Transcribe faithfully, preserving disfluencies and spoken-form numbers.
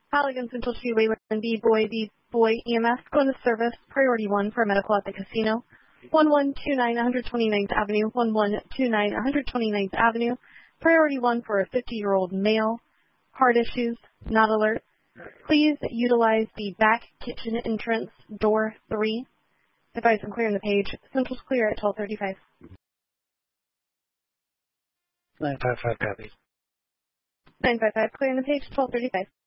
Halligan Central Street, Wayland, B-Boy, B-Boy, E M S, going to service, priority one for medical at the casino. one one two nine one twenty-ninth Avenue, one one two nine one twenty-ninth Avenue, priority one for a fifty-year-old male, heart issues, not alert. Please utilize the back kitchen entrance, door three. Advice on clearing the page. Central's clear at twelve thirty-five. nine five five copy. nine five five, clearing the page, twelve thirty-five.